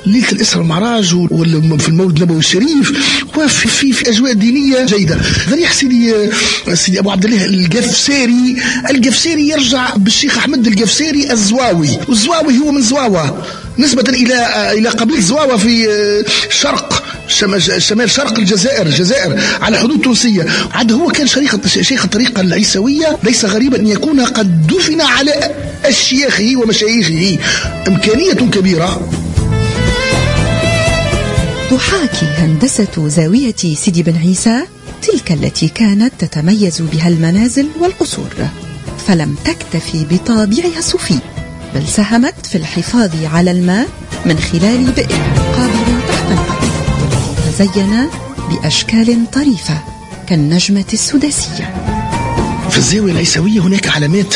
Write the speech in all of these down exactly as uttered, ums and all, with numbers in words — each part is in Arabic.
ليلة الإسراء والمعراج وفي المولد النبوي الشريف وفي في, في أجواء دينية جيدة. ضريح سيدي سيدي أبو عبد الله القفساري القفساري يرجع بالشيخ أحمد القفساري الزواوي، والزواوي هو من زواوة نسبة إلى إلى قبيلة زواوة في شرق شمال شرق الجزائر الجزائر على حدود تونسية. عاد هو كان شيخ شيخ الطريقة العيسوية. ليس غريبا أن يكون قد دفن على أشياخه ومشايخه، إمكانية كبيرة. تحاكي هندسة زاوية سيدي بن عيسى تلك التي كانت تتميز بها المنازل والقصور، فلم تكتفي بطابعها الصوفي، بل ساهمت في الحفاظ على الماء من خلال بئر قابل تحت الأرض تزين بأشكال طريفة كالنجمة السداسية. في الزاوية العيسوية هناك علامات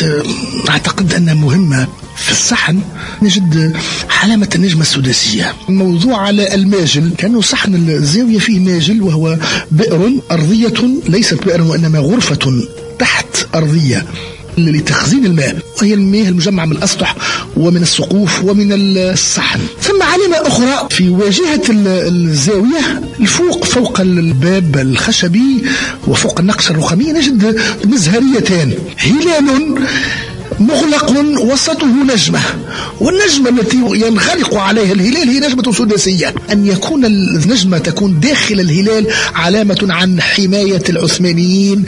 أعتقد أنها مهمة. في الصحن نجد علامة النجمة السداسية، موضوع على الماجل، كأنه صحن الزاوية فيه ماجل وهو بئر أرضية ليست بئر وإنما غرفة تحت أرضية لتخزين الماء، وهي المياه المجمعة من الأسطح ومن السقوف ومن الصحن. ثم علامة أخرى في واجهة الزاوية الفوق، فوق الباب الخشبي وفوق النقش الرخامي نجد مزهريتان، هلال مغلق وسطه نجمة، والنجمة التي ينغلق عليها الهلال هي نجمة سداسية. أن يكون النجمة تكون داخل الهلال علامة عن حماية العثمانيين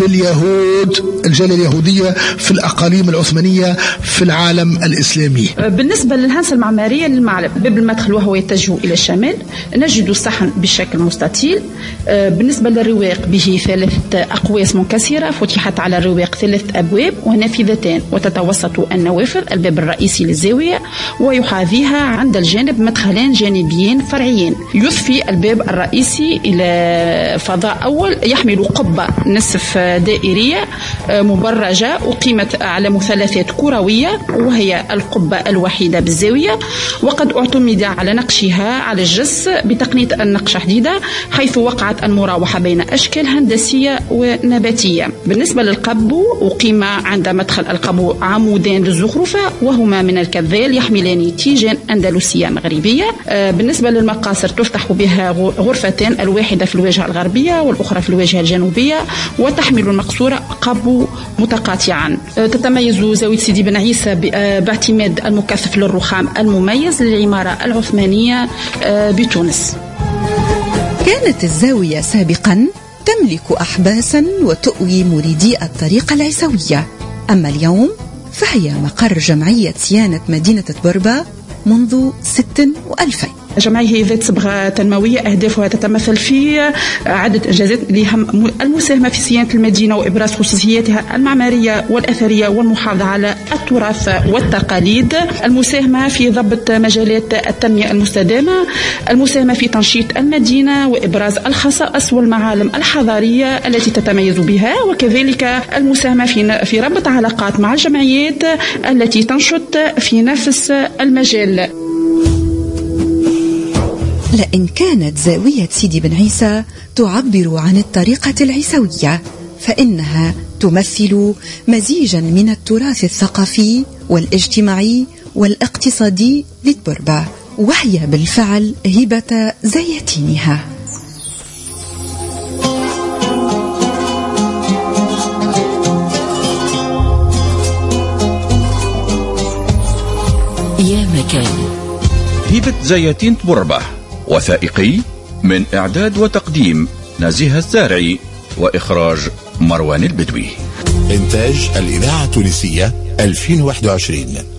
لليهود، الجالية اليهودية في الأقاليم العثمانية في العالم الإسلامي. بالنسبة للهندسة المعمارية للمعلم، باب المدخل وهو يتجه إلى الشمال نجد الصحن بشكل مستطيل. بالنسبة للرواق به ثلاث أقواس منكسرة فتحت على الرواق ثلاث أبواب ونافذتان، وتتوسط النوافذ الباب الرئيسي للزاوية ويحاذيها عند الجانب مدخلان جانبيين فرعيين. يضفي الباب الرئيسي إلى فضاء أول يحمل قبة نصف دائرية مبرجة أقيمت على مثلثات كروية، وهي القبة الوحيدة بالزاوية، وقد اعتمد على نقشها على الجس بتقنية النقش حديدة، حيث وقعت المراوحة بين أشكال هندسية ونباتية. بالنسبة للقبو أقيم عند مدخل القبو عمودان للزخرفة وهما من الكذال يحملان تيجان أندلسية مغربية. بالنسبة للمقاصر تفتح بها غرفتان، الواحدة في الواجهة الغربية والأخرى في الواجهة الجنوبية، وتحمل المقصورة قبو متقاطعا. تتميز زاوية سيدي بن عيسى باعتماد المكثف للرخام المميز للعمارة العثمانية بتونس. كانت الزاوية سابقا تملك أحباسا وتؤوي مريدي الطريقة العيسوية، أما اليوم فهي مقر جمعية صيانة مدينة تبربة منذ ست وألفين. الجمعية هي ذات صبغة تنموية أهدافها تتمثل في عدة إنجازات لهم المساهمة في صيانة المدينة وإبراز خصوصياتها المعمارية والأثرية والمحافظة على التراث والتقاليد، المساهمة في ضبط مجالات التنمية المستدامة، المساهمة في تنشيط المدينة وإبراز الخصائص والمعالم الحضارية التي تتميز بها، وكذلك المساهمة في في ربط علاقات مع الجمعيات التي تنشط في نفس المجال. لأن كانت زاوية سيدي بن عيسى تعبر عن الطريقة العيسوية، فإنها تمثل مزيجا من التراث الثقافي والاجتماعي والاقتصادي لتبربة، وهي بالفعل هبة زيتينها. يا مكان هبة زيتين تبربة، وثائقي من إعداد وتقديم نزيه الزارعي وإخراج مروان البدوي. إنتاج الإذاعة التونسية ألفين وواحد وعشرين.